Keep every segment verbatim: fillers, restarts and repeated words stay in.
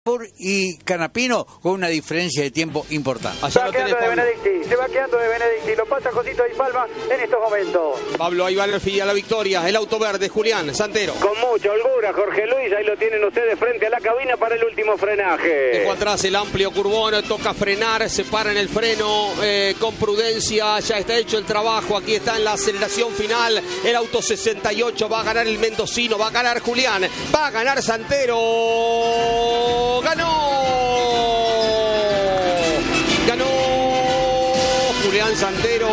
y Canapino con una diferencia de tiempo importante. Se va quedando de Benedicti, se va quedando de Benedicti, lo pasa Josito Di Palma en estos momentos. Pablo, ahí va el fin a la victoria, el auto verde, Julián Santero. Con mucha holgura, Jorge Luis, ahí lo tienen ustedes frente a la cabina para el último frenaje. Dejó atrás el amplio curbón, toca frenar, se para en el freno eh, con prudencia, ya está hecho el trabajo, aquí está en la aceleración final, el auto sesenta y ocho, va a ganar el mendocino, va a ganar Julián, va a ganar Santero. ¡Ganó! Ganó Julián Santero,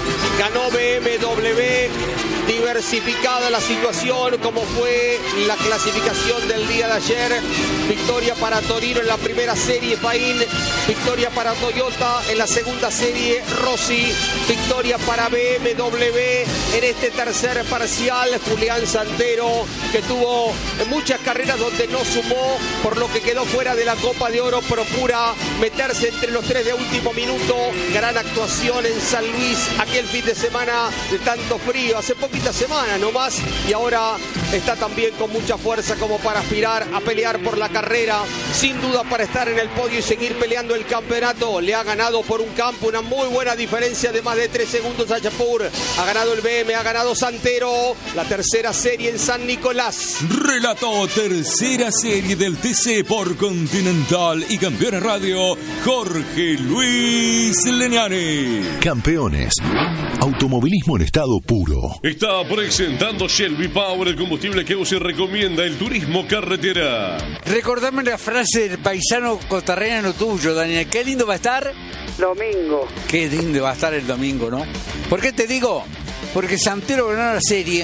ganó B M W, diversificada la situación como fue la clasificación del día de ayer. Victoria para Torino en la primera serie, Faín. Victoria para Toyota en la segunda serie, Rossi. Victoria para B M W en este tercer parcial, Julián Santero, que tuvo muchas carreras donde no sumó, por lo que quedó fuera de la Copa de Oro. Procura meterse entre los tres de último minuto. Gran actuación en San Luis aquel fin de semana de tanto frío, hace poquitas semanas nomás, y ahora está también con mucha fuerza como para aspirar a pelear por la carrera, sin duda para estar en el podio y seguir peleando el campeonato. Le ha ganado por un campo una muy buena diferencia de más de tres segundos a Chapur. Ha ganado el B M, ha ganado Santero, la tercera serie en San Nicolás. Relató tercera serie del T C por Continental y Campeones Radio, Jorge Luis Leniani. Campeones, automovilismo en estado puro. Está presentando Shelby Power, el combustible que usted recomienda, el turismo carretera. Recordame la frase del paisano costarriano tuyo, Daniel. Qué lindo va a estar. Domingo. Qué lindo va a estar el domingo, ¿no? ¿Por qué te digo? Porque Santero ganó la serie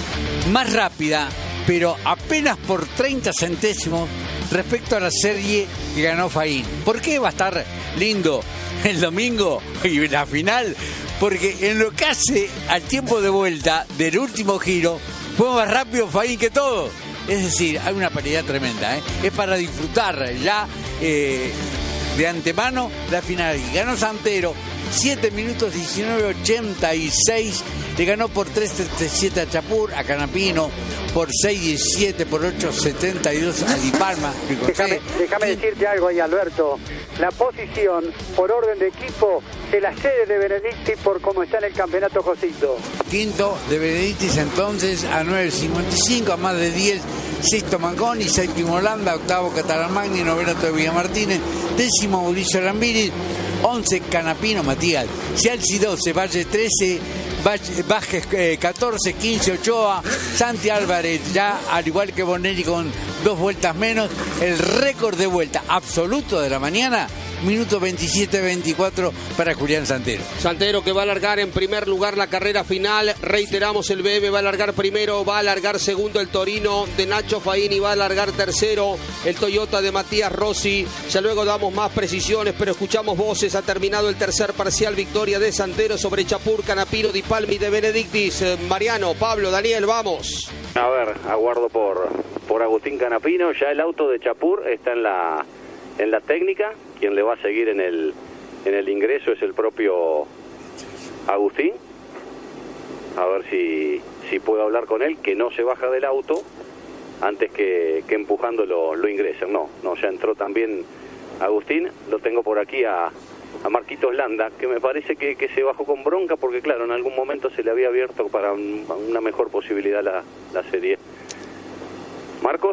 más rápida, pero apenas por treinta centésimos respecto a la serie que ganó Faín. ¿Por qué va a estar lindo el domingo y la final? Porque en lo que hace al tiempo de vuelta del último giro, fue más rápido Faín que todo. Es decir, hay una paridad tremenda, ¿eh? Es para disfrutar ya eh, de antemano la final. Y ganó Santero, siete minutos diecinueve ochenta y seis. Le ganó por tres treinta y siete a Chapur, a Canapino, por seis diecisiete, por ocho setenta y dos a Di Palma. Déjame, déjame decirte algo ahí, Alberto. La posición por orden de equipo se la cede de Benedicti por cómo está en el campeonato Josito. Quinto de Benedicti entonces a nueve cincuenta y cinco, a más de diez. Sexto Mangoni, séptimo Holanda, octavo Catalamagni, noveno Tobía Martínez, décimo Mauricio Rambiri, once Canapino, Matías Cialci, doce Valle trece, Bajes eh, catorce, quince Ochoa, Santi Álvarez ya al igual que Bonelli con dos vueltas menos. El récord de vuelta absoluto de la mañana, minuto veintisiete veinticuatro para Julián Santero. Santero que va a largar en primer lugar la carrera final. Reiteramos, el B M va a largar primero, va a largar segundo el Torino de Nacho Faín y va a largar tercero el Toyota de Matías Rossi. Ya luego damos más precisiones, pero escuchamos voces. Ha terminado el tercer parcial, victoria de Santero sobre Chapur, Canapino, Di Palma y de Benedictis. Eh, Mariano, Pablo, Daniel, vamos. A ver, aguardo por, por Agustín Canapino. Ya el auto de Chapur está en la, en la técnica. Quien le va a seguir en el, en el ingreso es el propio Agustín. A ver si, si puedo hablar con él, que no se baja del auto antes que, que empujando lo, lo ingresen. No, no, ya entró también Agustín. Lo tengo por aquí a, a Marquitos Landa, que me parece que, que se bajó con bronca porque, claro, en algún momento se le había abierto para un, una mejor posibilidad la, la serie. Marcos,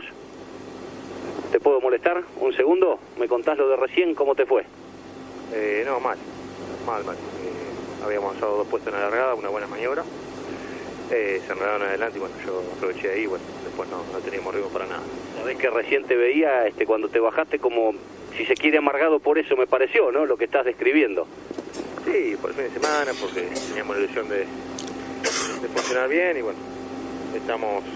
¿te puedo molestar un segundo? ¿Me contás lo de recién? ¿Cómo te fue? Eh, no, mal. Mal, mal. Eh, habíamos avanzado dos puestos en la largada, una buena maniobra. Eh, se enredaron adelante y bueno, yo aproveché ahí y bueno, después no, no teníamos ritmo para nada. Sabés que recién te veía este, cuando te bajaste como, si se quiere, amargado por eso me pareció, ¿no? Lo que estás describiendo. Sí, por el fin de semana, porque teníamos la ilusión de, de funcionar bien y bueno, estamos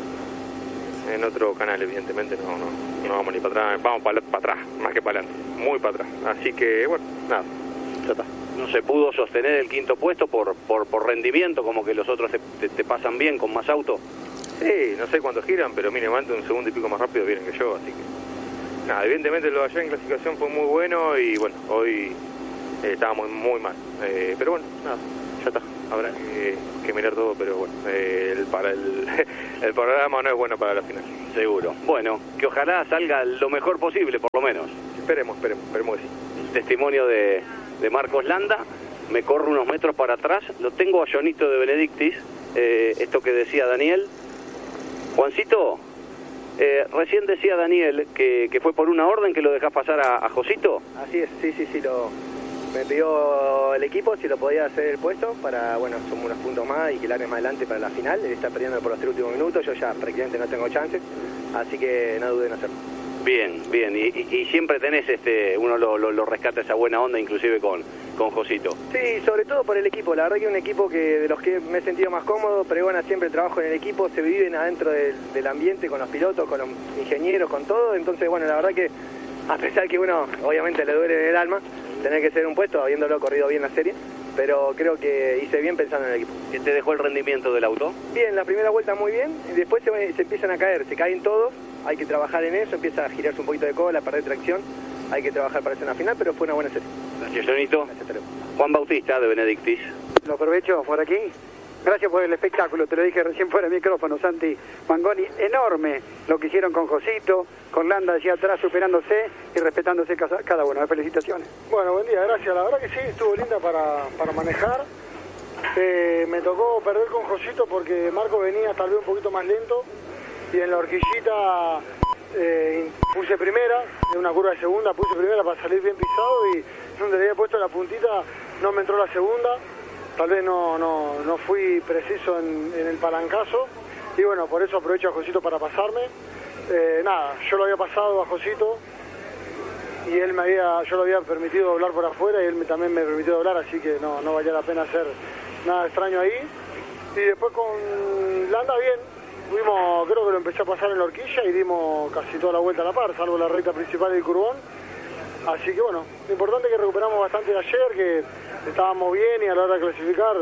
en otro canal, evidentemente, no, no, no vamos ni para atrás, vamos para, para atrás, más que para adelante, muy para atrás. Así que, bueno, nada, ya está. No se pudo sostener el quinto puesto por por, por rendimiento, como que los otros te, te, te pasan bien con más auto. Sí, no sé cuántos giran, pero mínimamente un segundo y pico más rápido vienen que yo, así que... Nada, evidentemente lo de ayer en clasificación fue muy bueno y bueno, hoy eh, estábamos muy mal. Eh, pero bueno, nada, ya está. Habrá que, que mirar todo, pero bueno, eh, el, para el, el programa no es bueno para la final. Seguro. Bueno, que ojalá salga lo mejor posible, por lo menos. Esperemos, esperemos, esperemos que sí. Testimonio de, de Marcos Landa. Me corro unos metros para atrás. Lo tengo a Jonito de Benedictis. Eh, esto que decía Daniel. Juancito, eh, recién decía Daniel que, que fue por una orden que lo dejás pasar a, a Josito. Así es, sí, sí, sí, lo, me pidió el equipo si lo podía hacer el puesto para, bueno, somos unos puntos más y que largue más adelante para la final. Él está perdiendo por los tres últimos minutos, yo ya prácticamente no tengo chances, así que no duden en hacerlo. Bien, bien, y, y, y siempre tenés, este, uno lo, lo, lo rescata esa buena onda, inclusive con, con Josito. Sí, sobre todo por el equipo, la verdad que es un equipo que de los que me he sentido más cómodo, pregona siempre el trabajo en el equipo, se viven adentro del, del ambiente con los pilotos, con los ingenieros, con todo, entonces bueno, la verdad que a pesar que uno obviamente le duele en el alma tener que ser un puesto, habiéndolo corrido bien la serie, pero creo que hice bien pensando en el equipo. ¿Qué te dejó el rendimiento del auto? Bien, la primera vuelta muy bien, y después se, se empiezan a caer, se caen todos, hay que trabajar en eso, empieza a girarse un poquito de cola, perder tracción, hay que trabajar para hacer una final, pero fue una buena serie. Gracias, Jonito. Gracias, Juan Bautista, de Benedictis. Lo aprovecho por aquí. Gracias por el espectáculo, te lo dije recién fuera del micrófono, Santi Mangoni. Enorme lo que hicieron con Josito, con Landa allí atrás superándose y respetándose cada uno. Felicitaciones. Bueno, buen día, gracias. La verdad que sí, estuvo linda para, para manejar. Eh, me tocó perder con Josito porque Marco venía tal vez un poquito más lento y en la horquillita eh, puse primera, en una curva de segunda puse primera para salir bien pisado y donde le había puesto la puntita no me entró la segunda. Tal vez no, no, no fui preciso en, en el palancazo y bueno, por eso aprovecho a Josito para pasarme. Eh, nada, yo lo había pasado a Josito y él me había, yo lo había permitido doblar por afuera y él me, también me permitió doblar, así que no, no valía la pena hacer nada extraño ahí. Y después con Landa bien, fuimos, creo que lo empecé a pasar en la horquilla y dimos casi toda la vuelta a la par, salvo la recta principal del curbón. Así que bueno, lo importante es que recuperamos bastante de ayer, que estábamos bien y a la hora de clasificar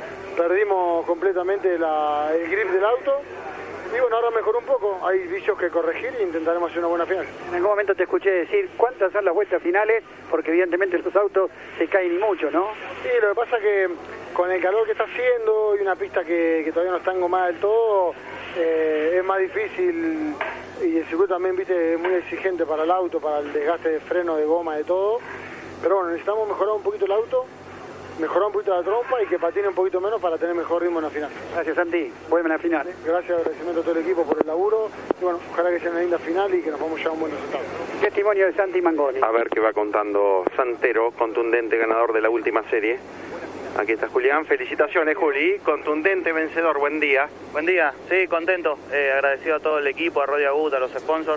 perdimos completamente la, el grip del auto. Y bueno, ahora mejoró un poco, hay vicios que corregir e intentaremos hacer una buena final. En algún momento te escuché decir cuántas son las vueltas finales, porque evidentemente los autos se caen y mucho, ¿no? Sí, lo que pasa es que con el calor que está haciendo y una pista que, que todavía no está engomada del todo, eh, es más difícil y el circuito también, viste, es muy exigente para el auto, para el desgaste de freno, de goma, de todo. Pero bueno, necesitamos mejorar un poquito el auto, mejorar un poquito la trompa y que patine un poquito menos para tener mejor ritmo en la final. Gracias, Santi. Buena en la final. ¿eh? Gracias, agradecimiento a todo el equipo por el laburo. Y bueno, ojalá que sea una linda final y que nos vamos a llevar un buen resultado. Testimonio de Santi Mangoni. A ver qué va contando Santero, contundente ganador de la última serie. Aquí está Julián. Felicitaciones, Juli. Contundente vencedor. Buen día. Buen día. Sí, contento. Eh, agradecido a todo el equipo, a Radio Agut, a los sponsors.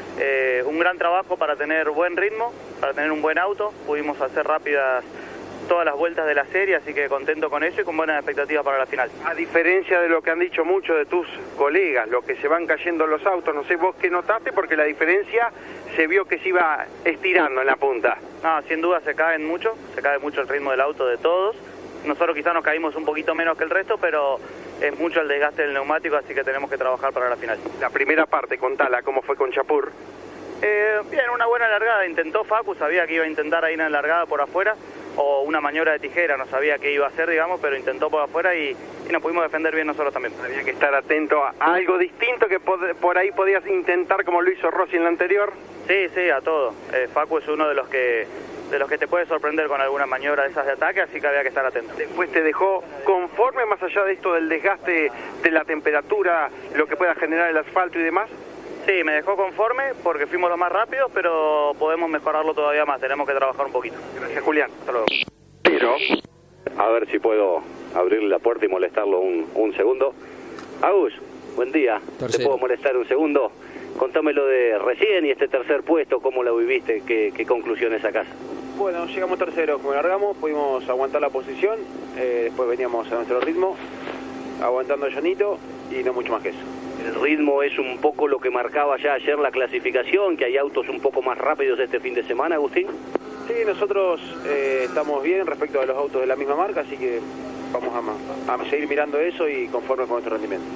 Eh, un gran trabajo para tener buen ritmo, para tener un buen auto. Pudimos hacer rápidas todas las vueltas de la serie, así que contento con eso y con buenas expectativas para la final. A diferencia de lo que han dicho muchos de tus colegas, los que se van cayendo los autos, no sé vos qué notaste, porque la diferencia se vio que se iba estirando en la punta. No, sin duda se caen mucho, se cae mucho el ritmo del auto de todos. Nosotros quizás nos caímos un poquito menos que el resto, pero es mucho el desgaste del neumático, así que tenemos que trabajar para la final. La primera parte, contala, ¿cómo fue con Chapur? Eh, bien, una buena largada, intentó Facu, sabía que iba a intentar ahí una largada por afuera, o una maniobra de tijera, no sabía qué iba a hacer, digamos, pero intentó por afuera y, y nos pudimos defender bien nosotros también. Había que estar atento a algo distinto que pod por ahí podías intentar como lo hizo Rossi en la anterior. Sí, sí, a todo. Eh, Facu es uno de los que de los que te puede sorprender con alguna maniobra de esas de ataque, así que había que estar atento. Después te dejó conforme, más allá de esto del desgaste de la temperatura, lo que pueda generar el asfalto y demás. Sí, me dejó conforme porque fuimos los más rápidos, pero podemos mejorarlo todavía más, tenemos que trabajar un poquito. Gracias, Julián. Hasta luego. Pero, a ver si puedo abrirle la puerta y molestarlo un, un segundo. Agus, buen día. Tercero. ¿Te puedo molestar un segundo? Contame lo de recién y este tercer puesto, ¿cómo lo viviste? ¿Qué, qué conclusiones sacás? Bueno, llegamos terceros, como largamos, pudimos aguantar la posición, eh, después veníamos a nuestro ritmo, aguantando el Jonito y no mucho más que eso. El ritmo es un poco lo que marcaba ya ayer la clasificación, que hay autos un poco más rápidos este fin de semana, Agustín. Sí, nosotros eh, estamos bien respecto a los autos de la misma marca, así que vamos a, a seguir mirando eso y conformes con nuestro rendimiento.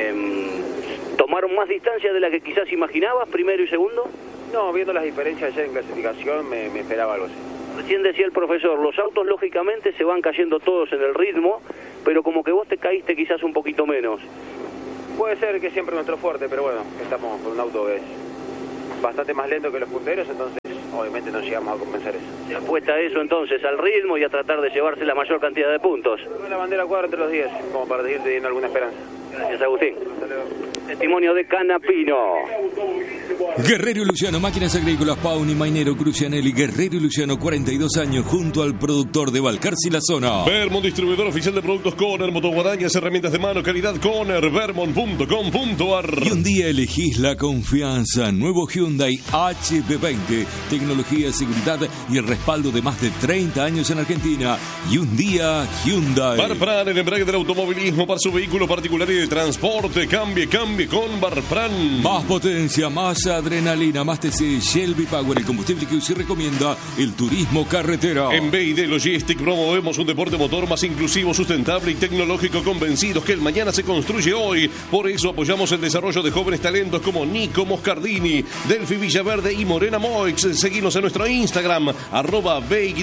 Eh, ¿Tomaron más distancia de la que quizás imaginabas, primero y segundo? No, viendo las diferencias ayer en clasificación me, me esperaba algo así. Recién decía el profesor, los autos lógicamente se van cayendo todos en el ritmo, pero como que vos te caíste quizás un poquito menos. Puede ser que siempre nuestro fuerte, pero bueno, estamos con un auto que es bastante más lento que los punteros, entonces obviamente no llegamos a compensar eso. Se apuesta a eso entonces, al ritmo y a tratar de llevarse la mayor cantidad de puntos. La bandera cuadra entre los diez, como para seguir teniendo alguna esperanza. Gracias, Agustín. Testimonio de Canapino. Guerrero y Luciano, máquinas agrícolas, Pauni, Mainero, Crucianelli, Guerrero y Luciano, cuarenta y dos años, junto al productor de Balcarce y la zona. Vermont, distribuidor oficial de productos Conner, motoguadañas, herramientas de mano, calidad Conner, vermont punto com punto a r. Y un día elegís la confianza. Nuevo Hyundai H B veinte, tecnología, seguridad y el respaldo de más de treinta años en Argentina. Y un día Hyundai. Barpran, el embrague del automovilismo para su vehículo particular y de transporte. Cambie, cambie con Barpran. Más potencia, más adrenalina, más T C, Shelby Power, el combustible que usted recomienda, el turismo carretera. En B y D Logistic promovemos un deporte motor más inclusivo, sustentable y tecnológico, convencidos que el mañana se construye hoy. Por eso apoyamos el desarrollo de jóvenes talentos como Nico Moscardini, Delphi Villaverde y Morena Moix. Seguimos en nuestro Instagram, arroba B Y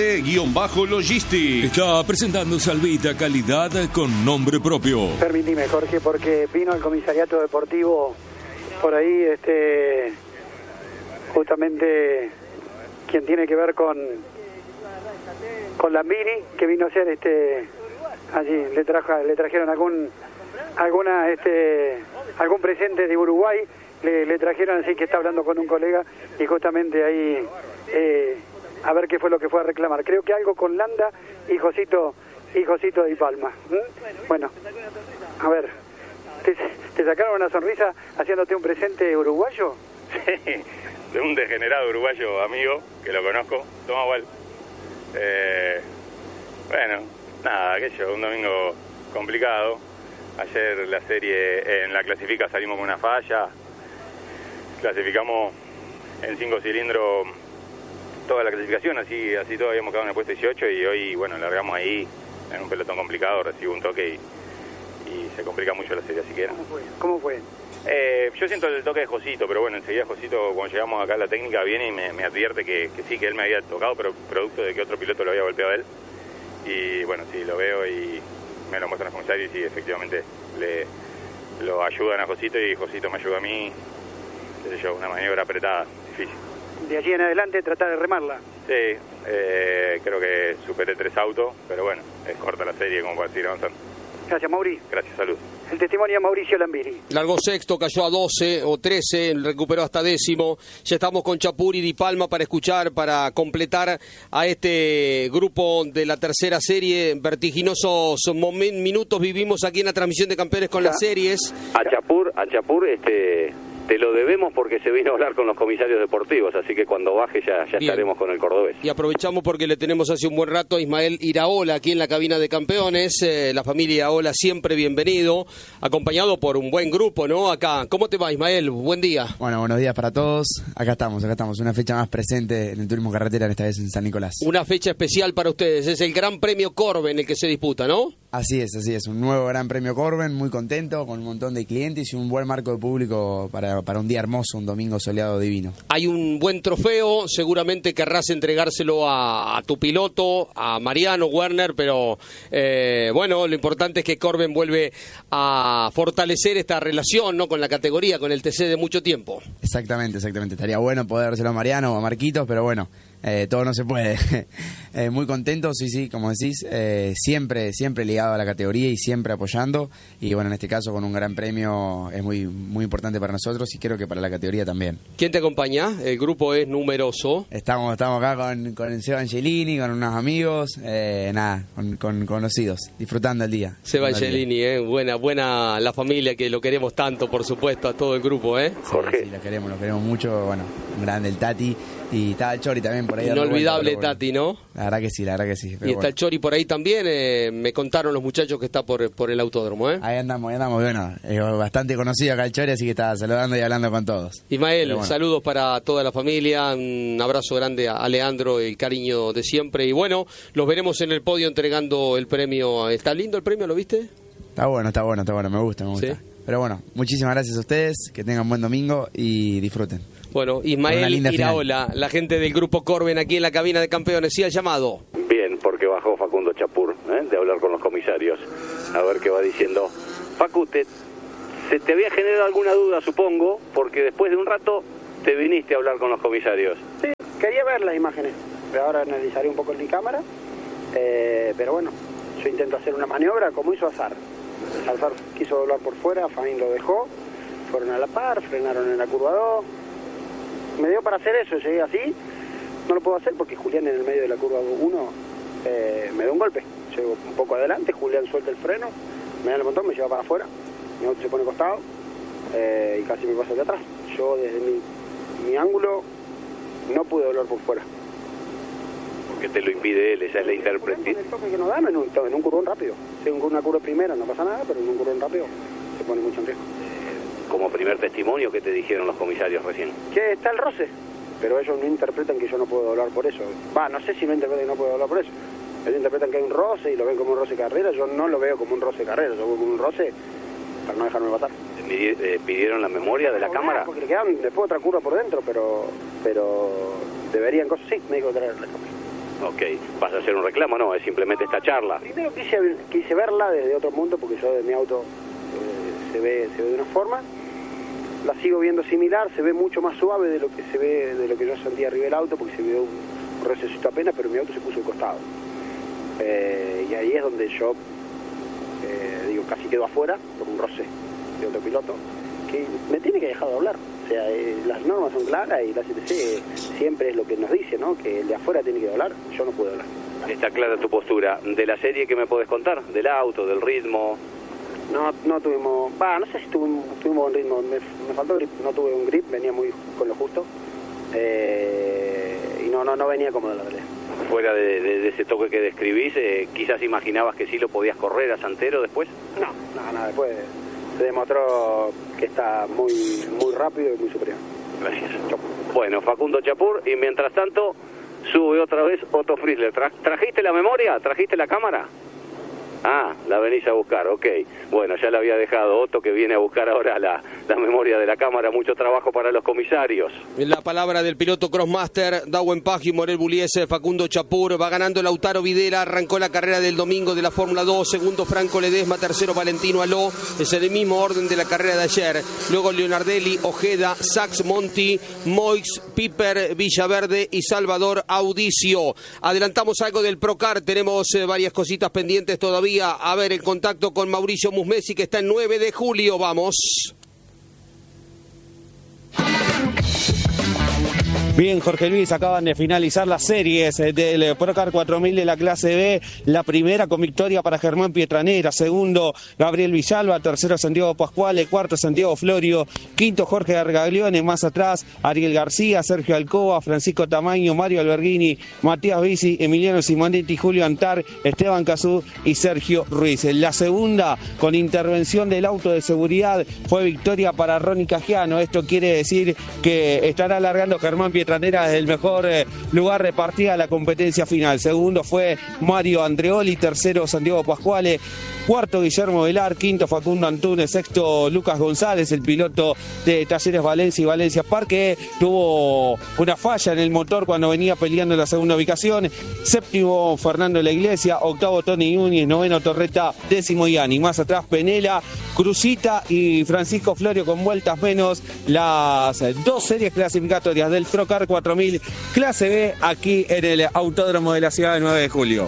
D-Logistic. Está presentando Salvita, calidad con nombre propio. Permitime, Jorge, porque vino al comisariato deportivo por ahí, este, justamente quien tiene que ver con con Lambini, que vino a hacer este allí, le trajo, le trajeron algún alguna este algún presente de Uruguay, le, le trajeron, así que está hablando con un colega y justamente ahí eh, a ver qué fue lo que fue a reclamar. Creo que algo con Landa y Josito y Josito de Palma. ¿Mm? Bueno, a ver, ¿te, ¿te sacaron una sonrisa haciéndote un presente uruguayo? Sí, de un degenerado uruguayo amigo, que lo conozco, toma igual. Eh, bueno, nada, aquello, un domingo complicado. Ayer la serie en la clasifica salimos con una falla. Clasificamos en cinco cilindros toda la clasificación, así así todo habíamos quedado en el puesto dieciocho y hoy, bueno, largamos ahí en un pelotón complicado, recibo un toque y, y se complica mucho la serie, así que... ¿Cómo fue? ¿Cómo fue? Eh, yo siento el toque de Josito, pero bueno, enseguida Josito, cuando llegamos acá, la técnica viene y me, me advierte que, que sí, que él me había tocado, pero producto de que otro piloto lo había golpeado a él. Y bueno, sí, lo veo y me lo muestran a comisario y sí, efectivamente le lo ayudan a Josito y Josito me ayuda a mí. Qué sé yo, una maniobra apretada, difícil. De allí en adelante tratar de remarla. Sí, eh, creo que superé tres autos, pero bueno, es corta la serie como para seguir avanzando. Gracias, Mauri. Gracias, salud. El testimonio de Mauricio Lambiri. Largó sexto, cayó a doce o trece, recuperó hasta décimo. Ya estamos con Chapur y Di Palma para escuchar, para completar a este grupo de la tercera serie. Vertiginosos momen- minutos vivimos aquí en la transmisión de Campeones con las series. A Chapur, a Chapur, este... te lo debemos porque se vino a hablar con los comisarios deportivos, así que cuando baje ya, ya estaremos con el cordobés. Y aprovechamos porque le tenemos hace un buen rato a Ismael Iraola aquí en la cabina de campeones. Eh, la familia Iraola siempre bienvenido, acompañado por un buen grupo, ¿no? Acá. ¿Cómo te va, Ismael? Buen día. Bueno, buenos días para todos. Acá estamos, acá estamos. Una fecha más presente en el turismo carretera, esta vez en San Nicolás. Una fecha especial para ustedes. Es el Gran Premio Corben el que se disputa, ¿no? Así es, así es. Un nuevo Gran Premio Corben, muy contento, con un montón de clientes y un buen marco de público para, para un día hermoso, un domingo soleado divino. Hay un buen trofeo, seguramente querrás entregárselo a, a tu piloto, a Mariano Werner, pero eh, bueno, lo importante es que Corben vuelve a fortalecer esta relación, ¿no?, con la categoría, con el T C de mucho tiempo. Exactamente, exactamente. Estaría bueno poder dárselo a Mariano o a Marquitos, pero bueno, eh, todo no se puede. eh, muy contento, sí, sí, como decís, eh, siempre, siempre ligado a la categoría y siempre apoyando. Y bueno, en este caso con un gran premio es muy, muy importante para nosotros y creo que para la categoría también. ¿Quién te acompaña? El grupo es numeroso. Estamos, estamos acá con, con el Seba Angelini, con unos amigos, eh, nada, con, con conocidos, disfrutando el día. Seba Angelini, eh, buena, buena la familia que lo queremos tanto, por supuesto, a todo el grupo, ¿eh? Jorge. Sí, sí, lo queremos, lo queremos mucho, bueno, un grande el Tati y está el Chori también por ahí. Inolvidable vuelta, Tati, ¿no? La verdad que sí, la verdad que sí. Y está bueno. el Chori por ahí también, eh, me contaron los muchachos que está por, por el autódromo, ¿eh? Ahí andamos, ahí andamos, bueno, es bastante conocido acá el Chori, así que está saludando y hablando con todos. Ismael, bueno. Saludos para toda la familia, un abrazo grande a Leandro, el cariño de siempre, y bueno, los veremos en el podio entregando el premio. ¿Está lindo el premio, lo viste? Está bueno, está bueno, está bueno, me gusta, me gusta. ¿Sí? Pero bueno, muchísimas gracias a ustedes, que tengan buen domingo y disfruten. Bueno, Ismael Iraola, la gente del Grupo Corben aquí en la cabina de campeones, sí, al llamado. Bien, porque bajó Facundo Chapur, ¿eh? de hablar con los comisarios. A ver qué va diciendo. Facu, te, se te había generado alguna duda, supongo, porque después de un rato te viniste a hablar con los comisarios. Sí, quería ver las imágenes, pero ahora analizaré un poco en mi cámara. Eh, pero bueno, yo intento hacer una maniobra como hizo Azar. Azar quiso doblar por fuera, Faín lo dejó, fueron a la par, frenaron en la curva dos. Me dio para hacer eso, llegué así, no lo puedo hacer porque Julián en el medio de la curva uno eh, me dio un golpe. Llego un poco adelante, Julián suelta el freno, me da el montón, me lleva para afuera, mi auto se pone costado eh, y casi me pasa de atrás. Yo desde mi, mi ángulo no pude doblar por fuera. Porque te lo impide él, esa es la interpretación. El toque que nos dan en un, en un curvón rápido. Si en una curva primera no pasa nada, pero en un curvón rápido se pone mucho en riesgo. Como primer testimonio, ¿qué te dijeron los comisarios recién? Que está el roce, pero ellos no interpretan que yo no puedo doblar por eso. Va, no sé si no interpretan que no puedo doblar por eso. Ellos interpretan que hay un roce y lo ven como un roce carrera. Yo no lo veo como un roce carrera, yo veo como un roce para no dejarme pasar. ¿Pidieron la memoria de la no, cámara? Porque le quedan después otra curva por dentro, pero pero deberían cosas. Sí, me dijo traer la cámara. Ok, ¿vas a hacer un reclamo? No, es simplemente esta charla. Primero quise, quise verla desde otro punto, porque yo de mi auto eh, se ve se ve de una forma. La sigo viendo similar, se ve mucho más suave de lo que se ve de lo que yo sentía arriba del auto, porque se vio un, un recesito apenas, pero mi auto se puso de costado. Eh, y ahí es donde yo eh, digo, casi quedo afuera por un roce de otro piloto, que me tiene que dejar de hablar. O sea, eh, las normas son claras y la C T C siempre es lo que nos dice, ¿no? Que el de afuera tiene que hablar, yo no puedo hablar. Está clara tu postura. ¿De la serie qué me podés contar? ¿Del auto, del ritmo? No, no tuvimos, va, no sé si tuvimos, tuvimos buen ritmo, me, me faltó grip, no tuve un grip, venía muy con lo justo, eh, y no, no, no venía como de la pelea. Fuera de, de, de ese toque que describís, eh, quizás imaginabas que sí lo podías correr a Santero después. No, no, no, después se demostró que está muy, muy rápido y muy superior. Gracias. Bueno, Facundo Chapur, y mientras tanto sube otra vez Otto Frizzler. Tra ¿Trajiste la memoria? ¿Trajiste la cámara? Ah, la venís a buscar, ok. Bueno, ya la había dejado Otto, que viene a buscar ahora la, la memoria de la cámara. Mucho trabajo para los comisarios. La palabra del piloto Crossmaster, Dawen Paggi, Morel Buliese, Facundo Chapur. Va ganando Lautaro Videla, arrancó la carrera del domingo de la Fórmula dos. Segundo Franco Ledesma, tercero Valentino Aló. Es el mismo orden de la carrera de ayer. Luego Leonardelli, Ojeda, Sachs, Monti, Moix, Piper, Villaverde y Salvador Audicio. Adelantamos algo del Procar, tenemos eh, varias cositas pendientes todavía. A ver, el contacto con Mauricio Musmesi, que está el nueve de julio. Vamos. Bien, Jorge Luis, acaban de finalizar las series del Procar cuatro mil de la clase B. La primera con victoria para Germán Pietranera, segundo Gabriel Villalba, tercero Santiago Pascuale, cuarto Santiago Florio, quinto Jorge Argaglione, más atrás Ariel García, Sergio Alcoba, Francisco Tamaño, Mario Alberghini, Matías Bici, Emiliano Simonetti, Julio Antar, Esteban Cazú y Sergio Ruiz. La segunda, con intervención del auto de seguridad, fue victoria para Ronnie Cagiano. Esto quiere decir que estará alargando Germán Pietranera desde el mejor eh, lugar repartida la competencia final. Segundo fue Mario Andreoli, tercero Santiago Pascuale, cuarto Guillermo Velar, quinto Facundo Antunes, sexto Lucas González, el piloto de Talleres Valencia y Valencia Parque, tuvo una falla en el motor cuando venía peleando la segunda ubicación. Séptimo Fernando de la Iglesia, octavo Tony Núñez, noveno Torreta, décimo Yani. Más atrás Penela, Cruzita y Francisco Florio con vueltas menos. Las dos series clasificatorias del Procar cuatro mil clase B aquí en el Autódromo de la ciudad de nueve de julio.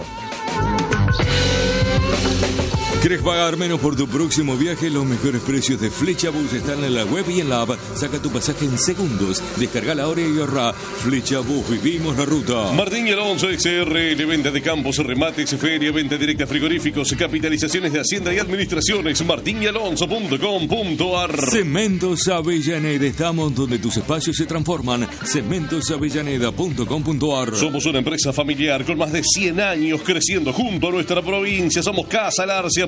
¿Querés pagar menos por tu próximo viaje? Los mejores precios de Flechabus están en la web y en la app. Saca tu pasaje en segundos. Descarga ahora y ahorra. Flechabus, vivimos la ruta. Martín y Alonso X R L, venta de campos, remates, feria, venta directa, frigoríficos, capitalizaciones de Hacienda y Administraciones. martín y alonso punto com punto a r. Cementos Avellaneda. Estamos donde tus espacios se transforman. cementos avellaneda punto com punto a r. Somos una empresa familiar con más de cien años creciendo junto a nuestra provincia. Somos Casa Larcia por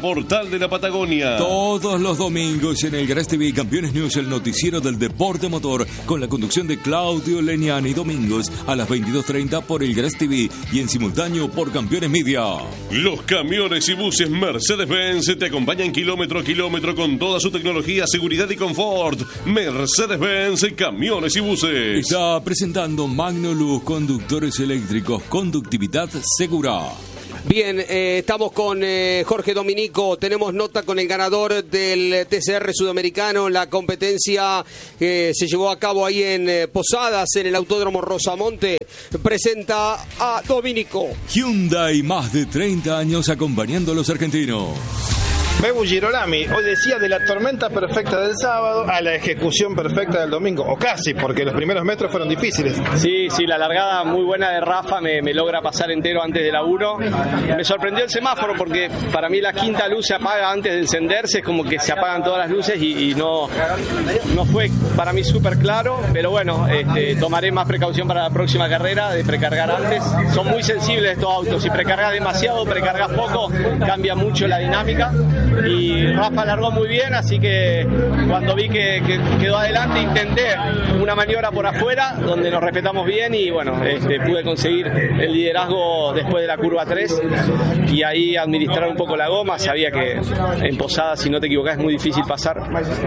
portal de la Patagonia. Todos los domingos en el Garage T V Campeones News, el noticiero del deporte motor, con la conducción de Claudio Leniani, domingos a las veintidós treinta por el Garage T V y en simultáneo por Campeones Media. Los camiones y buses Mercedes-Benz te acompañan kilómetro a kilómetro con toda su tecnología, seguridad y confort. Mercedes-Benz, camiones y buses. Está presentando Magnolux, conductores eléctricos, conductividad segura. Bien, eh, estamos con eh, Jorge Dominico, tenemos nota con el ganador del T C R sudamericano, la competencia que se llevó a cabo ahí en eh, Posadas, en el Autódromo Rosamonte, presenta a Dominico. Hyundai, más de treinta años acompañando a los argentinos. Bebu Girolami, hoy decía de la tormenta perfecta del sábado a la ejecución perfecta del domingo, o casi, porque los primeros metros fueron difíciles. Sí, sí, la largada muy buena de Rafa me, me logra pasar entero antes de la uno. Me sorprendió el semáforo porque para mí la quinta luz se apaga antes de encenderse, es como que se apagan todas las luces y, y no, no fue para mí súper claro, pero bueno, este, tomaré más precaución para la próxima carrera de precargar antes. Son muy sensibles estos autos, si precargas demasiado, precargas poco, cambia mucho la dinámica. Y Rafa largó muy bien, así que cuando vi que, que quedó adelante intenté una maniobra por afuera donde nos respetamos bien y bueno, este, pude conseguir el liderazgo después de la curva tres y ahí administrar un poco la goma. Sabía que en Posada, si no te equivocás, es muy difícil pasar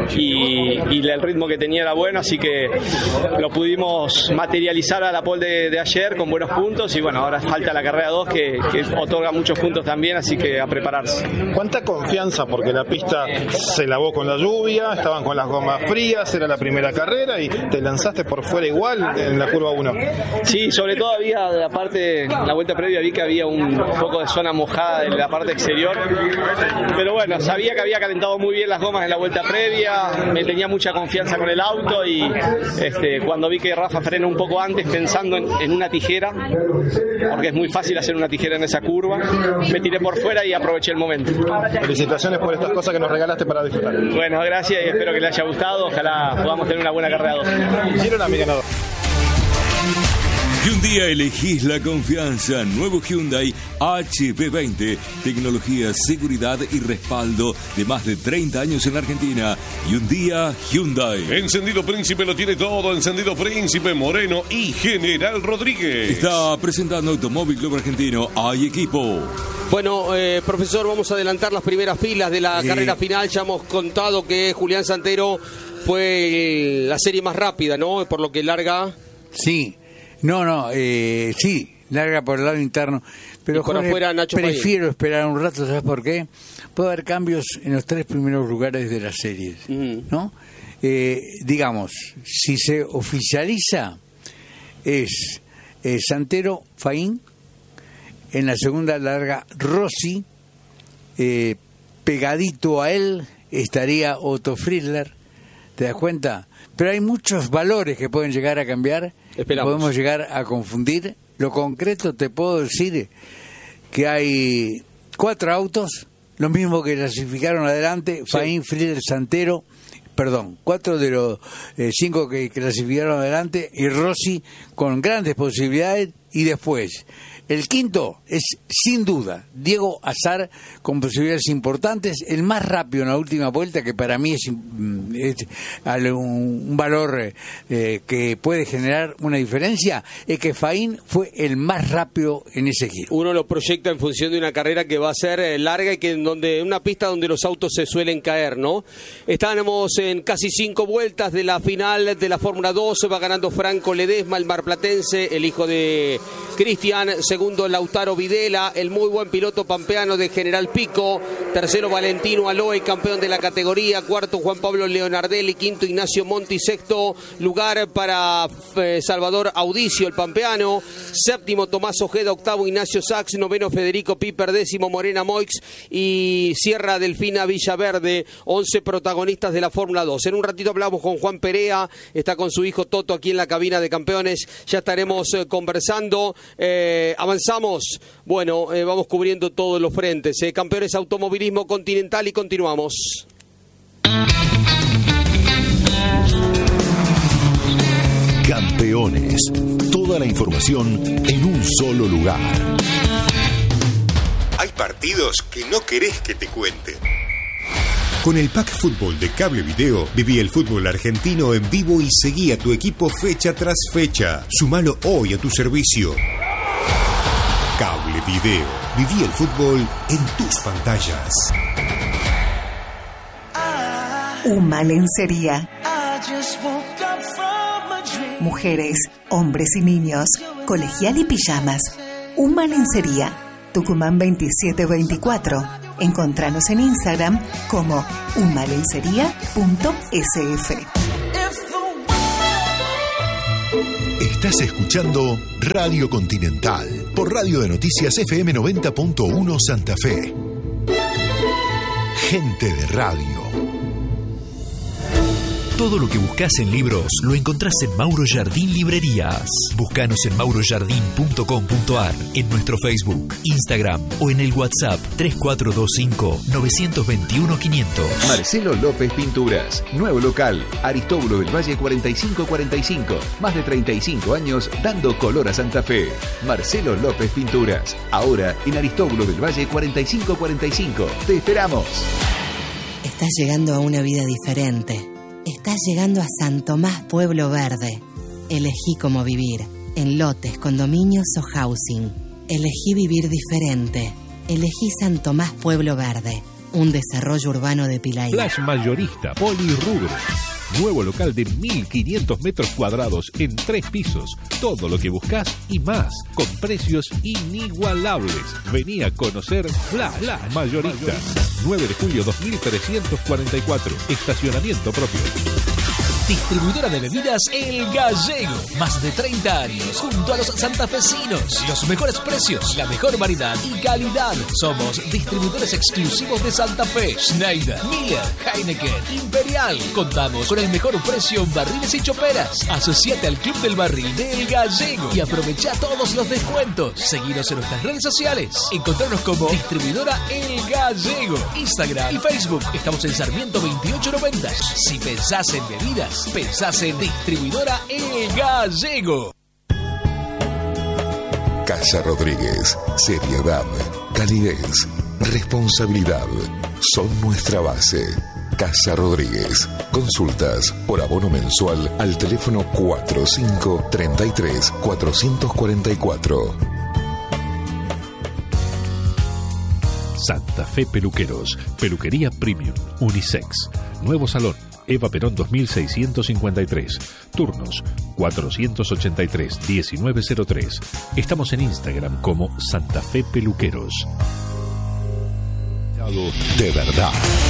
y, y el ritmo que tenía era bueno, así que lo pudimos materializar a la pole de, de ayer con buenos puntos y bueno, ahora falta la carrera dos que, que otorga muchos puntos también, así que a prepararse. ¿Cuánta confianza? Porque la pista se lavó con la lluvia, estaban con las gomas frías, era la primera carrera y te lanzaste por fuera igual en la curva uno. Sí, sobre todo había, de la parte, la vuelta previa vi que había un poco de zona mojada en la parte exterior, pero bueno, sabía que había calentado muy bien las gomas en la vuelta previa, me tenía mucha confianza con el auto y este, cuando vi que Rafa frena un poco antes pensando en, en una tijera, porque es muy fácil hacer una tijera en esa curva, me tiré por fuera y aproveché el momento. Felicitaciones por estas cosas que nos regalaste para disfrutar. Bueno, gracias y espero que les haya gustado. Ojalá podamos tener una buena carrera dos. Girolami ganador. Y un día elegís la confianza. Nuevo Hyundai H B veinte. Tecnología, seguridad y respaldo de más de treinta años en Argentina. Y un día Hyundai. Encendido Príncipe lo tiene todo. Encendido Príncipe, Moreno y General Rodríguez. Está presentando Automóvil Club Argentino. Hay equipo. Bueno, eh, profesor, vamos a adelantar las primeras filas de la eh. carrera final. Ya hemos contado que Julián Santero fue la serie más rápida, ¿no? Por lo que larga... Sí. No, no, eh, sí, larga por el lado interno, pero Jorge, afuera, Nacho prefiero Payne. Esperar un rato, ¿sabes por qué? Puede haber cambios en los tres primeros lugares de las series, uh-huh. ¿no? Eh, digamos, si se oficializa, es eh, Santero, Faín, en la segunda larga Rossi, eh, pegadito a él estaría Otto Friedler, ¿te das cuenta? Pero hay muchos valores que pueden llegar a cambiar. Esperamos. Podemos llegar a confundir. Lo concreto te puedo decir que hay cuatro autos, lo mismo que clasificaron adelante, sí. Faín, Friedel, Santero, perdón, cuatro de los eh, cinco que clasificaron adelante y Rossi con grandes posibilidades y después el quinto es sin duda Diego Azar con posibilidades importantes, el más rápido en la última vuelta, que para mí es, es un valor eh, que puede generar una diferencia, es que Faín fue el más rápido en ese giro. Uno lo proyecta en función de una carrera que va a ser eh, larga y que en donde una pista donde los autos se suelen caer, ¿no? Estamos en casi cinco vueltas de la final de la Fórmula dos, va ganando Franco Ledesma, el marplatense, el hijo de Cristian, segundo Lautaro Videla, el muy buen piloto pampeano de General Pico, tercero Valentino Aloe, campeón de la categoría, cuarto Juan Pablo Leonardelli, quinto Ignacio Monti, sexto lugar para eh, Salvador Audicio, el pampeano, séptimo Tomás Ojeda, octavo Ignacio Sachs, noveno Federico Piper, décimo Morena Moix y cierra Delfina Villaverde, once protagonistas de la Fórmula dos. En un ratito hablamos con Juan Perea, está con su hijo Toto aquí en la cabina de campeones, ya estaremos eh, conversando. Eh, avanzamos, bueno, eh, vamos cubriendo todos los frentes. Eh, campeones Automovilismo Continental y continuamos. Campeones, toda la información en un solo lugar. Hay partidos que no querés que te cuenten. Con el Pack Fútbol de Cable Video, viví el fútbol argentino en vivo y seguí a tu equipo fecha tras fecha. Sumalo hoy a tu servicio. Cable Video. Viví el fútbol en tus pantallas. Uma Lencería. Mujeres, hombres y niños, colegial y pijamas. Uma Lencería. Tucumán veintisiete veinticuatro. Encontranos en Instagram como umalencería punto s f. Estás escuchando Radio Continental por Radio de Noticias F M noventa punto uno Santa Fe. Gente de radio. Todo lo que buscas en libros lo encontrás en Mauro Jardín Librerías. Búscanos en mauro jardín punto com punto a r, en nuestro Facebook, Instagram o en el WhatsApp tres cuatro dos cinco, nueve dos uno, quinientos. Marcelo López Pinturas, nuevo local, Aristóbulo del Valle cuarenta y cinco cuarenta y cinco, más de treinta y cinco años dando color a Santa Fe. Marcelo López Pinturas, ahora en Aristóbulo del Valle cuarenta y cinco cuarenta y cinco. ¡Te esperamos! Estás llegando a una vida diferente. Estás llegando a San Tomás Pueblo Verde. Elegí cómo vivir, en lotes, condominios o housing. Elegí vivir diferente. Elegí San Tomás Pueblo Verde, un desarrollo urbano de Pilaí. Flash Mayorista, Polirrubro. Nuevo local de mil quinientos metros cuadrados en tres pisos. Todo lo que buscas y más, con precios inigualables. Vení a conocer Flash, Flash Mayorista. nueve de julio dos mil trescientos cuarenta y cuatro. Estacionamiento propio. Distribuidora de bebidas El Gallego. Más de treinta años junto a los santafesinos. Los mejores precios, la mejor variedad y calidad. Somos distribuidores exclusivos de Santa Fe. Schneider, Miller, Heineken, Imperial. Contamos con el mejor precio en barriles y choperas. Asociate al Club del Barril de El Gallego y aprovecha todos los descuentos. Seguinos en nuestras redes sociales. Encontrarnos como Distribuidora El Gallego. Instagram y Facebook. Estamos en Sarmiento veintiocho noventa. Si pensás en bebidas, pensás en Distribuidora El Gallego. Casa Rodríguez. Seriedad, calidez, responsabilidad son nuestra base. Casa Rodríguez. Consultas por abono mensual al teléfono cuatro cinco tres tres cuatro cuatro cuatro. Santa Fe Peluqueros. Peluquería Premium. Unisex. Nuevo salón. Eva Perón dos mil seiscientos cincuenta y tres. Turnos cuatrocientos ochenta y tres, diecinueve cero tres. Estamos en Instagram como Santa Fe Peluqueros. De verdad.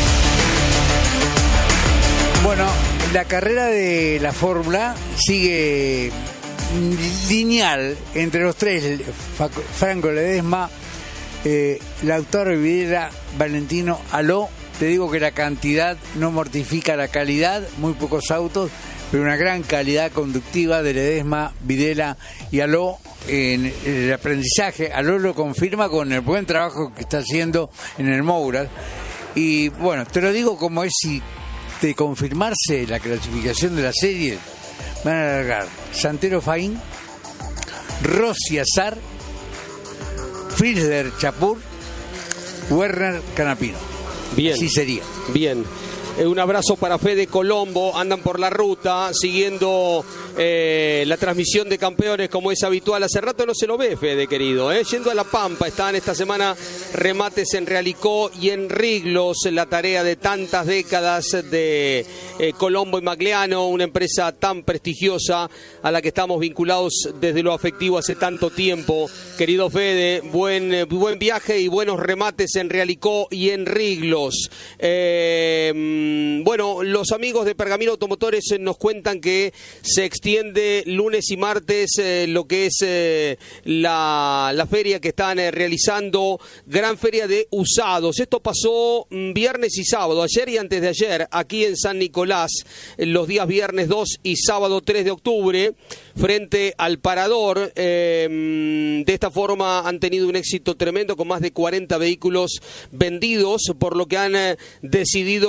Bueno, la carrera de la Fórmula sigue lineal entre los tres: Franco Ledesma, eh, Lautaro Videla, Valentino Aló. Te digo que la cantidad no mortifica la calidad, muy pocos autos, pero una gran calidad conductiva de Ledesma, Videla y Aló en el aprendizaje. Aló lo confirma con el buen trabajo que está haciendo en el Mouras. Y bueno, te lo digo como es, si de confirmarse la clasificación de la serie, van a largar Santero Faín, Rossi Azar, Frizzler Chapur, Werner Canapino. Bien. Así sería. Bien. Eh, un abrazo para Fede Colombo, andan por la ruta, siguiendo eh, la transmisión de campeones como es habitual. Hace rato no se lo ve, Fede, querido. Eh. Yendo a La Pampa, están esta semana remates en Realicó y en Riglos, la tarea de tantas décadas de eh, Colombo y Magliano, una empresa tan prestigiosa a la que estamos vinculados desde lo afectivo hace tanto tiempo. Querido Fede, buen, buen viaje y buenos remates en Realicó y en Riglos. Eh, Bueno, los amigos de Pergamino Automotores nos cuentan que se extiende lunes y martes eh, lo que es eh, la, la feria que están eh, realizando, gran feria de usados. Esto pasó mm, viernes y sábado, ayer y antes de ayer, aquí en San Nicolás, los días viernes dos y sábado tres de octubre, frente al Parador. Eh, de esta forma han tenido un éxito tremendo con más de cuarenta vehículos vendidos, por lo que han eh, decidido la extensión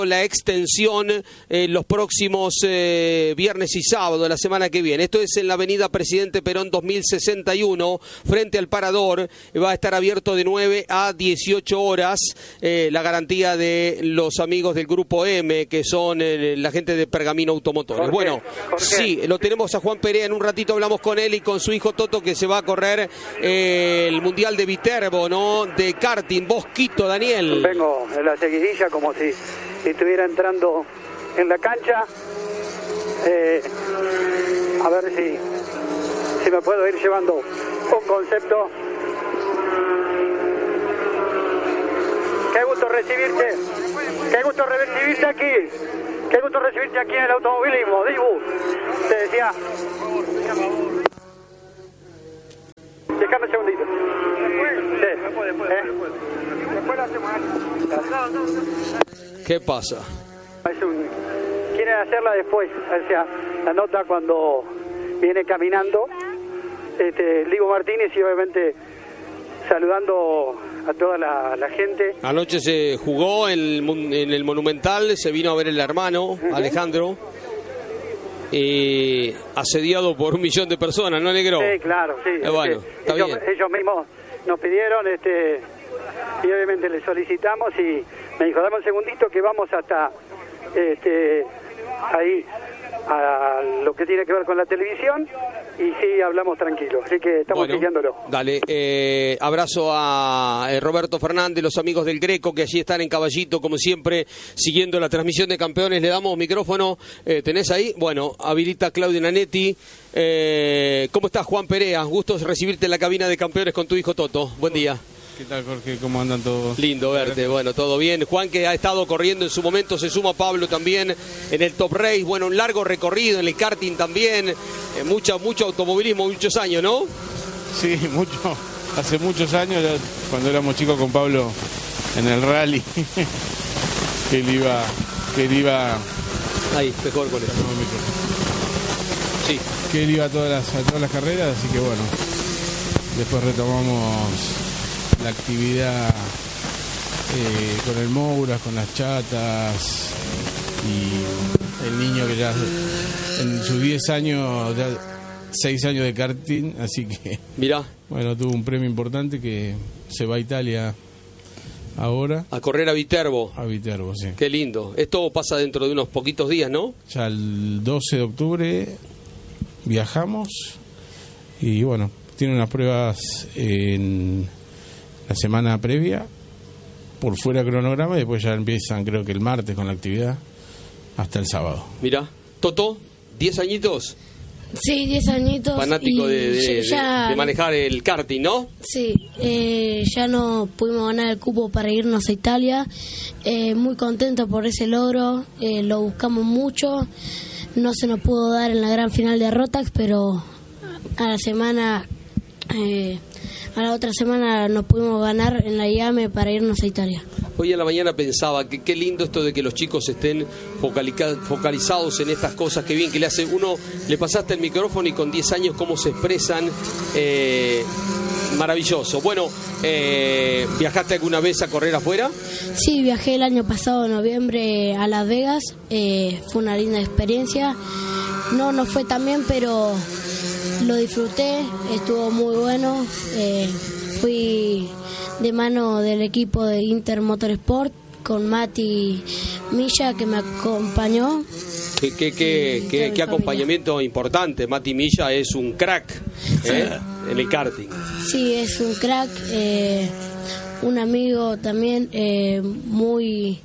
distensión eh, los próximos eh, viernes y sábado de la semana que viene. Esto es en la avenida Presidente Perón dos mil sesenta y uno, frente al Parador. Va a estar abierto de nueve a dieciocho horas. Eh, la garantía de los amigos del Grupo M, que son eh, la gente de Pergamino Automotores. Jorge, Bueno, Jorge. sí, lo tenemos a Juan Perea. En un ratito hablamos con él y con su hijo Toto, que se va a correr eh, el Mundial de Viterbo, ¿no? De karting. Vos, Quito, Daniel. Vengo en la seguidilla como si estuviera entrando en la cancha. Eh, a ver si, si me puedo ir llevando un concepto. Qué gusto recibirte. Qué gusto recibirte aquí. Qué gusto recibirte aquí en el automovilismo. Dibu, te decía. Déjame un segundito. Sí. ¿Eh? Después lo hacemos. ¿Qué pasa? Es un... Quieren hacerla después, o sea, la nota cuando viene caminando, este, Ligo Martínez, y obviamente saludando a toda la, la gente. Anoche se jugó en el, en el Monumental, se vino a ver el hermano, uh-huh. Alejandro, y asediado por un millón de personas, ¿no, Negro? Sí, claro, sí. Eh, bueno, sí. está ellos, bien. ellos mismos nos pidieron, este, y obviamente les solicitamos, y me dijo, dame un segundito que vamos hasta este, ahí a lo que tiene que ver con la televisión, y sí hablamos tranquilos, así que estamos bueno, siguiéndolo. Dale, eh, abrazo a eh, Roberto Fernández, los amigos del Greco que allí están en Caballito, como siempre, siguiendo la transmisión de Campeones. Le damos micrófono, eh, ¿tenés ahí? Bueno, habilita Claudio Nanetti. Eh, ¿Cómo estás, Juan Perea? Gusto recibirte en la cabina de Campeones con tu hijo Toto. Buen día. ¿Qué tal, Jorge? ¿Cómo andan todos? Lindo verte, bueno, todo bien. Juan, que ha estado corriendo en su momento, se suma Pablo también en el Top Race. Bueno, un largo recorrido en el karting también. Eh, mucho, mucho automovilismo, muchos años, ¿no? Sí, mucho. Hace muchos años, cuando éramos chicos con Pablo en el rally, que él iba... Que él iba... Ahí, mejor con eso. Sí. Que él iba a todas las, a todas las carreras, así que bueno. Después retomamos la actividad eh, con el Mouras, con las chatas, y el niño que ya en sus diez años, ya seis años de karting, así que mirá, bueno, tuvo un premio importante que se va a Italia ahora. A correr a Viterbo. A Viterbo, sí. Qué lindo. Esto pasa dentro de unos poquitos días, ¿no? Ya el doce de octubre viajamos y bueno, tiene unas pruebas en la semana previa, por fuera de cronograma, y después ya empiezan, creo que el martes, con la actividad, hasta el sábado. Mirá, Toto, ¿diez añitos? Sí, diez añitos. Fanático de, de, ya, de, de manejar el karting, ¿no? Sí, eh, ya no pudimos ganar el cupo para irnos a Italia. Eh, muy contento por ese logro, eh, lo buscamos mucho. No se nos pudo dar en la gran final de Rotax, pero a la semana... Eh, a la otra semana nos pudimos ganar en la I A M E para irnos a Italia. Hoy en la mañana pensaba que qué lindo esto de que los chicos estén focalica- focalizados en estas cosas, que bien que le hace uno, le pasaste el micrófono y con diez años cómo se expresan, eh, maravilloso. Bueno, eh, ¿viajaste alguna vez a correr afuera? Sí, viajé el año pasado en noviembre a Las Vegas, eh, fue una linda experiencia, no, no fue tan bien, pero lo disfruté, estuvo muy bueno, eh, fui de mano del equipo de Inter Motorsport con Mati Milla, que me acompañó. Qué, qué, qué, qué, qué acompañamiento importante. Mati Milla es un crack, ¿eh? En el karting. Sí, es un crack, eh, un amigo también, eh, muy,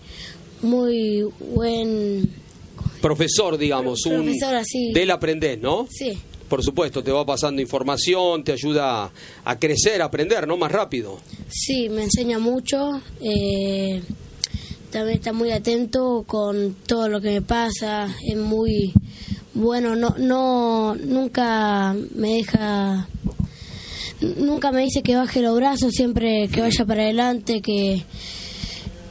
muy buen profesor, digamos, profesor, un, así. De él aprendés, ¿no? Sí. Por supuesto, te va pasando información, te ayuda a crecer, a aprender, ¿no? Más rápido. Sí, me enseña mucho. Eh, también está muy atento con todo lo que me pasa. Es muy bueno. No, no, nunca me deja, nunca me dice que baje los brazos, siempre que vaya para adelante, que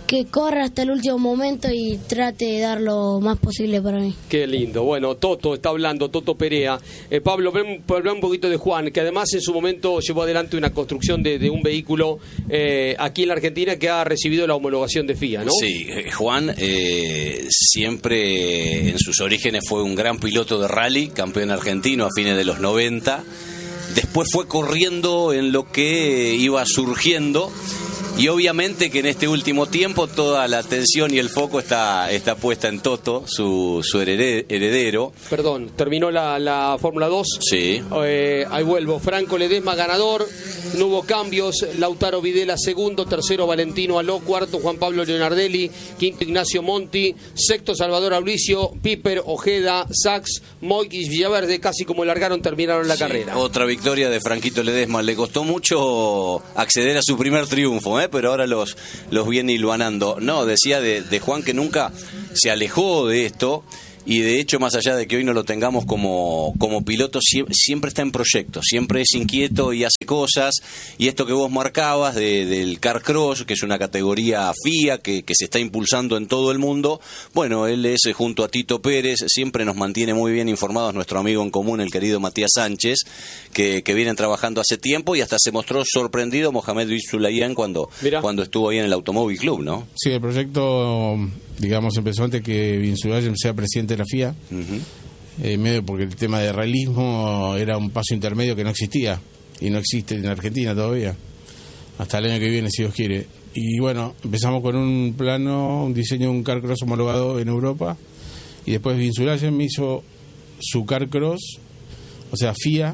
que corra hasta el último momento y trate de dar lo más posible para mí. Qué lindo. Bueno, Toto está hablando, Toto Perea. Eh, Pablo, habla un poquito de Juan, que además en su momento llevó adelante una construcción de, de un vehículo eh, aquí en la Argentina que ha recibido la homologación de F I A, ¿no? Sí, Juan eh, siempre en sus orígenes fue un gran piloto de rally, campeón argentino a fines de los noventa. Después fue corriendo en lo que iba surgiendo. Y obviamente que en este último tiempo toda la atención y el foco está, está puesta en Toto, su, su heredero. Perdón, terminó la, la Fórmula dos. Sí. Eh, ahí vuelvo. Franco Ledesma ganador. No hubo cambios. Lautaro Videla segundo. Tercero Valentino Aló. Cuarto Juan Pablo Leonardelli. Quinto Ignacio Monti. Sexto Salvador Aulicio. Piper, Ojeda, Sachs, Moikis, Villaverde. Casi como largaron, terminaron la sí, carrera. Otra victoria de Franquito Ledesma. Le costó mucho acceder a su primer triunfo, ¿eh? Pero ahora los, los viene hilvanando. No, decía de, de Juan que nunca se alejó de esto y de hecho, más allá de que hoy no lo tengamos como, como piloto, siempre, siempre está en proyectos, siempre es inquieto y hace cosas. Y esto que vos marcabas de, del Car Cross, que es una categoría F I A que, que se está impulsando en todo el mundo, bueno, él es junto a Tito Pérez, siempre nos mantiene muy bien informados nuestro amigo en común, el querido Matías Sánchez, que, que vienen trabajando hace tiempo y hasta se mostró sorprendido Mohamed Bisulayan cuando, cuando estuvo ahí en el Automóvil Club, ¿no? Sí, el proyecto, digamos, empezó antes que Bisulayan sea presidente de la F I A, uh-huh. eh, medio porque el tema de realismo era un paso intermedio que no existía y no existe en Argentina todavía, hasta el año que viene si Dios quiere. Y bueno, empezamos con un plano, un diseño de un Car Cross homologado en Europa y después Bisulayan me hizo su Car Cross, o sea F I A,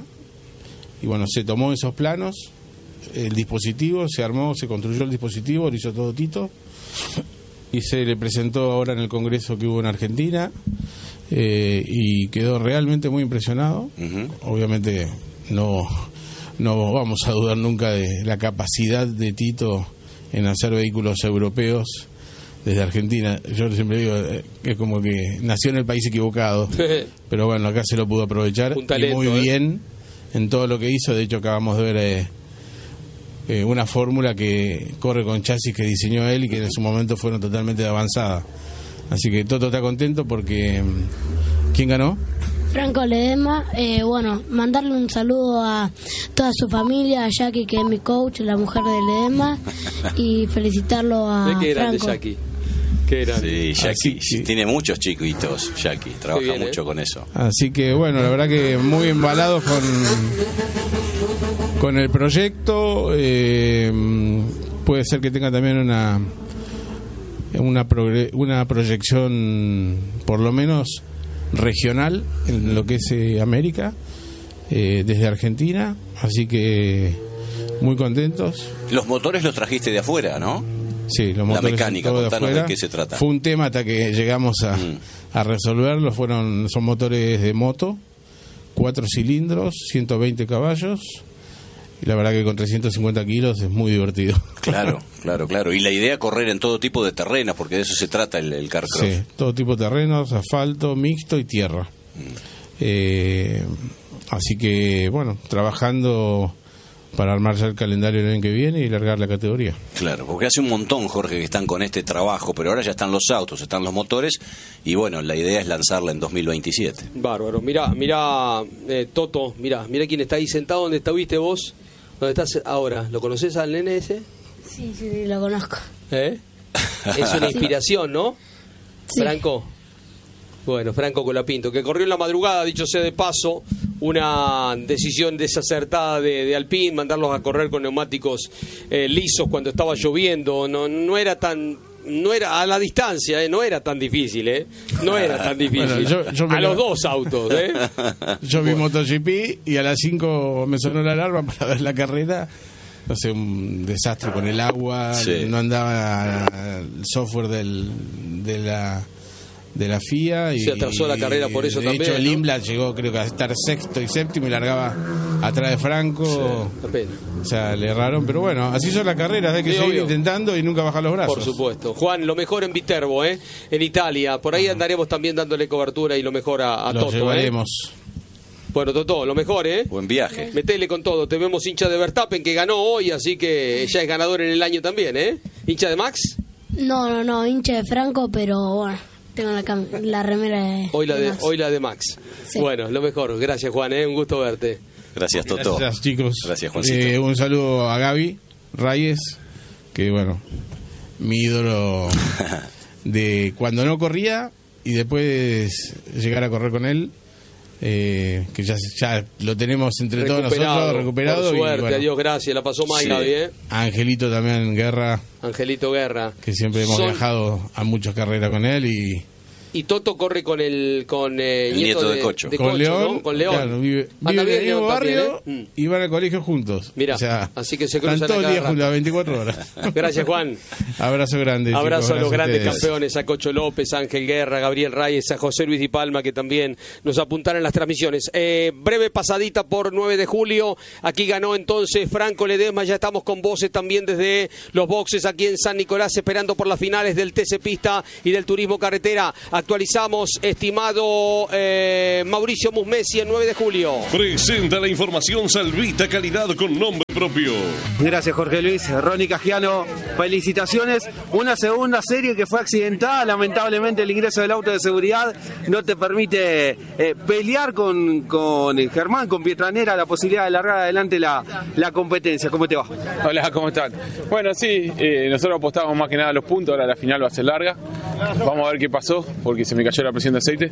y bueno, se tomó esos planos, el dispositivo, se armó, se construyó el dispositivo, lo hizo todo Tito y se le presentó ahora en el congreso que hubo en Argentina. Eh, y quedó realmente muy impresionado. Uh-huh. Obviamente no, no vamos a dudar nunca de la capacidad de Tito en hacer vehículos europeos desde Argentina. Yo siempre digo eh, que es como que nació en el país equivocado, pero bueno, acá se lo pudo aprovechar talento, y muy bien ¿eh? En todo lo que hizo. De hecho acabamos de ver eh, eh, una fórmula que corre con chasis que diseñó él y que en su momento fueron totalmente avanzada. Así que Toto está contento porque... ¿Quién ganó? Franco Ledesma. Eh, bueno, mandarle un saludo a toda su familia, a Jackie, que es mi coach, la mujer de Ledesma, y felicitarlo a qué grande Franco. Jackie. Qué grande. Sí, Jackie. Sí. Tiene muchos chiquitos, Jackie. Trabaja bien, mucho ¿eh? Con eso. Así que bueno, la verdad que muy embalados con, con el proyecto. Eh, puede ser que tenga también una... Una, progre- una proyección por lo menos regional en lo que es eh, América, eh, desde Argentina, así que muy contentos. Los motores los trajiste de afuera, ¿no? Sí, los motores. La mecánica, todo contanos de, de qué se trata. Fue un tema hasta que llegamos a, mm. a resolverlo. Fueron, son motores de moto, cuatro cilindros, ciento veinte caballos. Y la verdad que con trescientos cincuenta kilos es muy divertido. Claro, claro, claro. Y la idea es correr en todo tipo de terrenos, porque de eso se trata el, el Car Cross. Sí, todo tipo de terrenos, asfalto, mixto y tierra. Mm. Eh, así que, bueno, trabajando para armar ya el calendario el año que viene y largar la categoría. Claro, porque hace un montón, Jorge, que están con este trabajo, pero ahora ya están los autos, están los motores, y bueno, la idea es lanzarla en dos mil veintisiete. Bárbaro. Mirá, mirá, eh, Toto, mirá, mirá quién está ahí sentado, donde estuviste vos. ¿Dónde estás ahora? ¿Lo conoces al nene ese? Sí, sí, sí, lo conozco. ¿Eh? Es una inspiración, ¿no? Sí. Franco. Bueno, Franco Colapinto, que corrió en la madrugada, dicho sea de paso, una decisión desacertada de, de Alpine, mandarlos a correr con neumáticos eh, lisos cuando estaba lloviendo. No, no era tan... No era a la distancia, ¿eh? No era tan difícil, ¿eh? No era tan difícil. Bueno, yo, yo a lo... los dos autos, ¿eh? Yo vi MotoGP y a las cinco me sonó la alarma para ver la carrera. No sé, un desastre con el agua, sí. No andaba el software del, de la de la F I A y se atrasó la carrera por eso de también. De hecho, el ¿no? Imbla llegó, creo que a estar sexto y séptimo y largaba atrás de Franco. Sí, o sea, le erraron, pero bueno, así son las carreras, hay que sí, seguir obvio. Intentando y nunca bajar los brazos. Por supuesto. Juan, lo mejor en Viterbo, ¿eh? En Italia. Por ahí andaremos también dándole cobertura y lo mejor a, a lo Toto. Llevaremos. ¿eh? Bueno, Toto, lo mejor, ¿eh? Buen viaje. Metele con todo. Te vemos hincha de Verstappen, que ganó hoy, así que ya es ganador en el año también, ¿eh? ¿Hincha de Max? No, no, no, hincha de Franco, pero bueno, tengo la, cam- la remera de Hoy la de, Max. hoy la de Max. Sí. Bueno, lo mejor. Gracias, Juan, ¿eh? Un gusto verte. Gracias, Toto. Gracias, chicos. Gracias, Juancito. Eh, un saludo a Gaby Reyes, que bueno, mi ídolo de cuando no corría y después llegar a correr con él. Eh, que ya, ya lo tenemos entre todos nosotros recuperado. Por suerte, y, bueno, adiós, gracias. La pasó mal, Sí. Gaby, ¿eh? Angelito también, Guerra, Angelito Guerra. que siempre hemos Son- viajado a muchas carreras con él y Y Toto corre con el con eh, El nieto de Cocho. de con Cocho, León, ¿no? Con León. claro, vive, Anda vive en bien el mismo León también, barrio ¿eh? y van al colegio juntos. Mira, o sea, así que se están cruzan todo el a día cada juntos, rato. las veinticuatro horas. Gracias, Juan. Abrazo grande. chicos, Abrazo a los grandes ustedes. campeones, a Cocho López, a Ángel Guerra, a Gabriel Reyes, a José Luis Di Palma, que también nos apuntaron en las transmisiones. Eh, breve pasadita por nueve de julio. Aquí ganó entonces Franco Ledesma. Ya estamos con voces también desde los boxes aquí en San Nicolás, esperando por las finales del T C Pista y del Turismo Carretera. Actualizamos, estimado eh, Mauricio Musmesi, en nueve de julio. Presenta la información Salvita Calidad con nombre propio. Gracias, Jorge Luis. Ronnie Cagiano, felicitaciones. Una segunda serie que fue accidentada. Lamentablemente el ingreso del auto de seguridad no te permite eh, pelear con, con Germán, con Pietranera, la posibilidad de alargar adelante la, la competencia. ¿Cómo te va? Hola, ¿cómo están? Bueno, sí, eh, nosotros apostamos más que nada a los puntos. Ahora la final va a ser larga. Vamos a ver qué pasó, porque se me cayó la presión de aceite.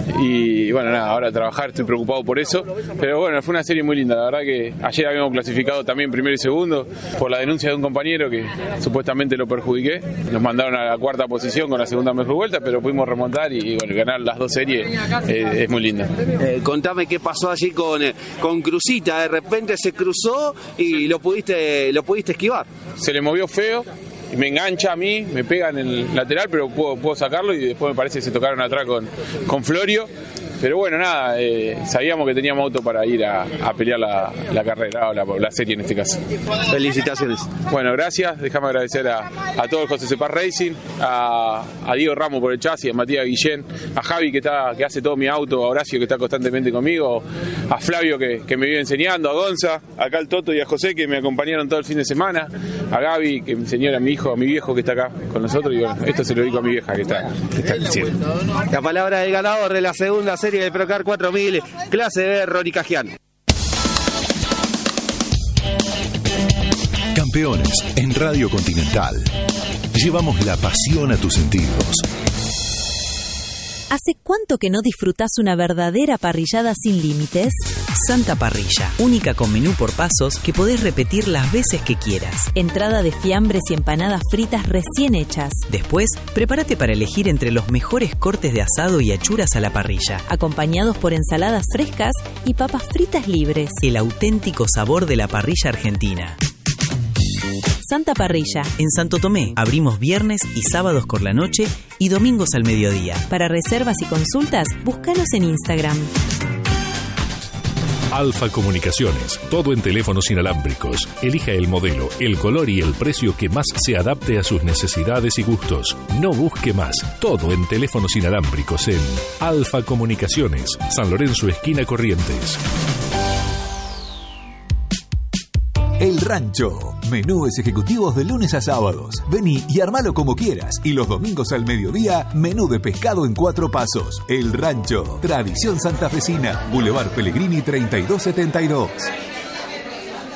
Y bueno, nada, ahora a trabajar, estoy preocupado por eso. Pero bueno, fue una serie muy linda. La verdad que ayer habíamos clasificado también primero y segundo por la denuncia de un compañero que supuestamente lo perjudiqué. Nos mandaron a la cuarta posición con la segunda mejor vuelta, pero pudimos remontar y, y bueno, ganar las dos series eh, es muy lindo. Eh, contame qué pasó allí con, eh, con Cruzita. De repente se cruzó y lo pudiste, lo pudiste esquivar. Se le movió feo. Y me engancha a mí, me pega en el lateral, pero puedo, puedo sacarlo y después me parece que se tocaron atrás con, con Florio. Pero bueno, nada, eh, sabíamos que teníamos auto para ir a, a pelear la, la carrera o la, la serie en este caso. Felicitaciones. Bueno, gracias. Déjame agradecer a, a todo el José Cepaz Racing, a, a Diego Ramos por el chasis, a Matías Guillén, a Javi que está que hace todo mi auto, a Horacio que está constantemente conmigo, a Flavio que, que me vive enseñando, a Gonza, acá al Toto y a José que me acompañaron todo el fin de semana, a Gaby que me enseñó, a mi hijo, a mi viejo que está acá con nosotros y bueno, esto se lo dedico a mi vieja que está, que está creciendo. La palabra del ganador de la segunda serie del Procar cuatro mil, clase B, Ronnie Cagiano. Campeones en Radio Continental. Llevamos la pasión a tus sentidos. ¿Hace cuánto que no disfrutás una verdadera parrillada sin límites? Santa Parrilla, única con menú por pasos que podés repetir las veces que quieras. Entrada de fiambres y empanadas fritas recién hechas. Después, prepárate para elegir entre los mejores cortes de asado y achuras a la parrilla, acompañados por ensaladas frescas y papas fritas libres. El auténtico sabor de la parrilla argentina. Santa Parrilla. En Santo Tomé, abrimos viernes y sábados por la noche y domingos al mediodía. Para reservas y consultas, búscanos en Instagram. Alfa Comunicaciones, todo en teléfonos inalámbricos. Elija el modelo, el color y el precio que más se adapte a sus necesidades y gustos. No busque más, todo en teléfonos inalámbricos en Alfa Comunicaciones, San Lorenzo, esquina Corrientes. El Rancho. Menús ejecutivos de lunes a sábados. Vení y armalo como quieras. Y los domingos al mediodía, menú de pescado en cuatro pasos. El Rancho. Tradición santafesina. Boulevard Pellegrini treinta y dos setenta y dos.